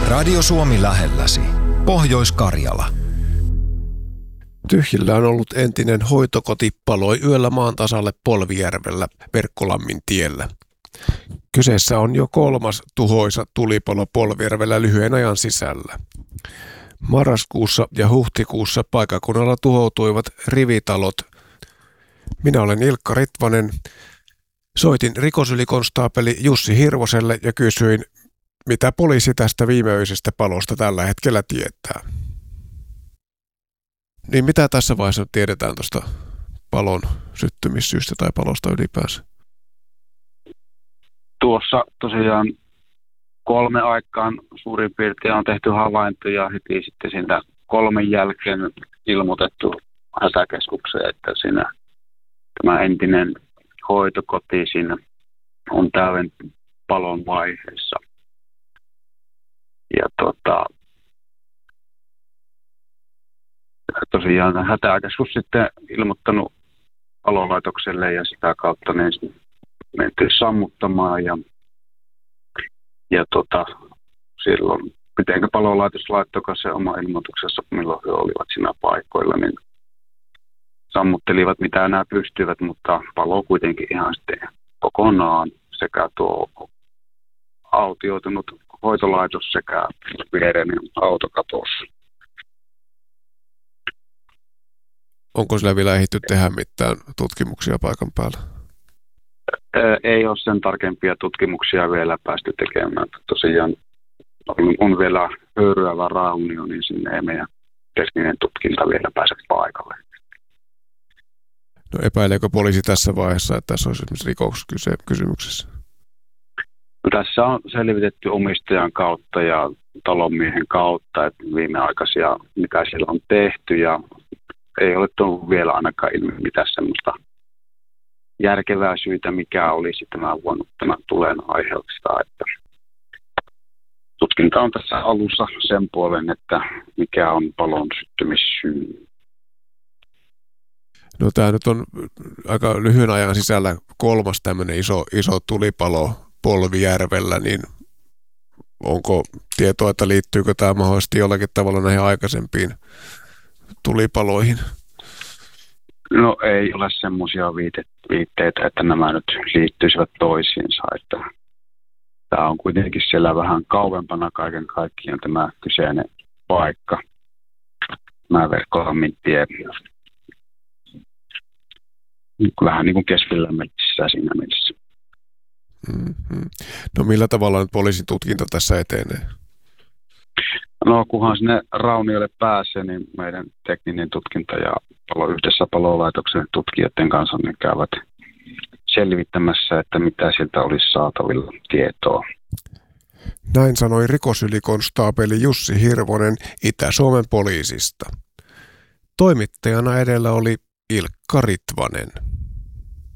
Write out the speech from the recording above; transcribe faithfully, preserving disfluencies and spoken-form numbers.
Radio Suomi lähelläsi. Pohjois-Karjala. Tyhjillä on ollut entinen hoitokoti, paloi yöllä maan tasalle Polvijärvellä Verkkolammin tiellä. Kyseessä on jo kolmas tuhoisa tulipalo Polvijärvellä lyhyen ajan sisällä. Marraskuussa ja huhtikuussa paikkakunnalla tuhoutuivat rivitalot. Minä olen Ilkka Ritvanen. Soitin rikosylikonstaapeli Jussi Hirvoselle ja kysyin, mitä poliisi tästä viimeisestä palosta tällä hetkellä tietää. Niin mitä tässä vaiheessa tiedetään tuosta palon syttymissyystä tai palosta ylipäänsä? Tuossa tosiaan kolme aikaan suurin piirtein on tehty havainto ja heti sitten siinä kolmen jälkeen ilmoitettu hätäkeskukseen, että siinä tämä entinen hoitokoti siinä on täyden palon vaiheessa. Ja tota, tosiaan hätäkeskus sitten ilmoittanut palolaitokselle ja sitä kautta niin menty sammuttamaan ja, ja tota, silloin miten palolaitos laittoi se oma ilmoituksessa, milloin he olivat siinä paikoilla, niin sammuttelivat mitä nämä pystyivät, mutta palo kuitenkin ihan sitten kokonaan sekä tuo autioitunut hoitolaitos sekä viereinen autokatos. Onko sillä vielä ehditty tehdä mitään tutkimuksia paikan päällä? Ei ole sen tarkempia tutkimuksia vielä päästy tekemään. Tosiaan on, on vielä höyryävä raunio, niin sinne ei meidän tekninen tutkinta vielä pääse paikalle. No epäileekö poliisi tässä vaiheessa, että tässä olisi esimerkiksi rikoskysymyksessä? No, tässä on selvitetty omistajan kautta ja talonmiehen kautta, että viimeaikaisia, mitä siellä on tehty, ja ei ole tullut vielä ainakaan ilmi mitään semmoista järkevää syytä, mikä olisi tämä voinut tämän tulen aiheuttaa. Että tutkinta on tässä alussa sen puolen, että mikä on palon syttymissyy. No tämä nyt on aika lyhyen ajan sisällä kolmas tämmöinen iso, iso tulipalo Polvijärvellä, niin onko tietoa, että liittyykö tämä mahdollisesti jollakin tavalla näihin aikaisempiin tulipaloihin? No ei ole semmoisia viitteitä, että nämä nyt liittyisivät toisiinsa. Että tämä on kuitenkin siellä vähän kauempana kaiken kaikkiaan tämä kyseinen paikka. Mä Verkkolammin tie. Vähän niin kuin keskellä metsissä siinä mielessä. Mm-hmm. No millä tavalla nyt poliisin tutkinta tässä etenee? No kunhan sinne raunioille pääsee, niin meidän tekninen tutkinta ja palo yhdessä palolaitoksen tutkijoiden kanssa ne käyvät selvittämässä, että mitä sieltä olisi saatavilla tietoa. Näin sanoi rikosylikonstaapeli Jussi Hirvonen Itä-Suomen poliisista. Toimittajana edellä oli Ilkka Ritvanen.